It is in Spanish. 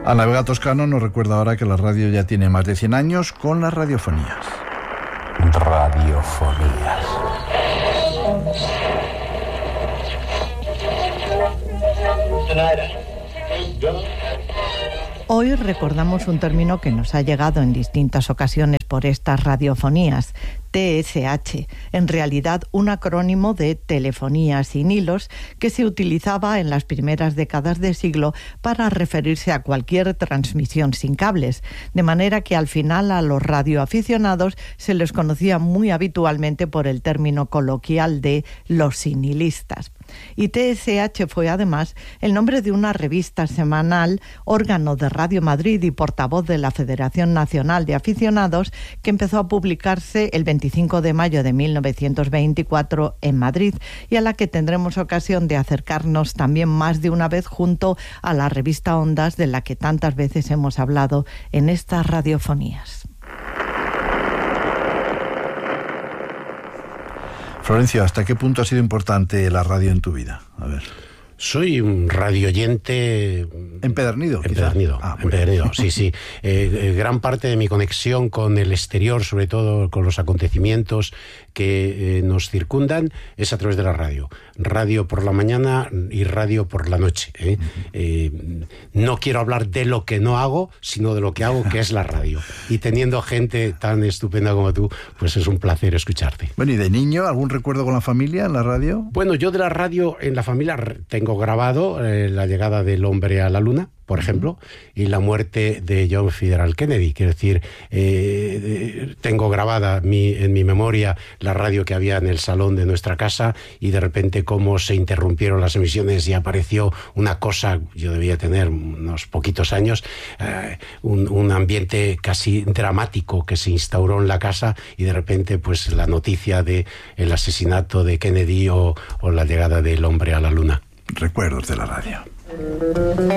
Ana Vega Toscano nos recuerda ahora que la radio ya tiene más de 100 años con las radiofonías. Radiofonías. Hoy recordamos un término que nos ha llegado en distintas ocasiones por estas radiofonías, TSH, en realidad un acrónimo de telefonía sin hilos que se utilizaba en las primeras décadas de siglo para referirse a cualquier transmisión sin cables, de manera que al final a los radioaficionados se les conocía muy habitualmente por el término coloquial de los sinilistas. Y TSH fue además el nombre de una revista semanal, órgano de Radio Madrid y portavoz de la Federación Nacional de Aficionados, que empezó a publicarse el 25 de mayo de 1924 en Madrid y a la que tendremos ocasión de acercarnos también más de una vez junto a la revista Ondas, de la que tantas veces hemos hablado en estas radiofonías. Florencio, ¿hasta qué punto ha sido importante la radio en tu vida? A ver. Soy un radioyente... ¿Empedernido? Empedernido, empedernido, sí. Gran parte de mi conexión con el exterior, sobre todo con los acontecimientos que nos circundan, es a través de la radio. Radio por la mañana y radio por la noche. No quiero hablar de lo que no hago, sino de lo que hago, que es la radio. Y teniendo gente tan estupenda como tú, pues es un placer escucharte. Bueno, ¿y de niño algún recuerdo con la familia en la radio? Bueno, yo de la radio en la familia tengo grabado la llegada del hombre a la luna, por ejemplo, y la muerte de John Fitzgerald Kennedy. Quiero decir, tengo grabada en mi memoria la radio que había en el salón de nuestra casa y de repente cómo se interrumpieron las emisiones y apareció una cosa, yo debía tener unos poquitos años, un ambiente casi dramático que se instauró en la casa y de repente pues la noticia de el asesinato de Kennedy o la llegada del hombre a la luna. Recuerdos de la radio.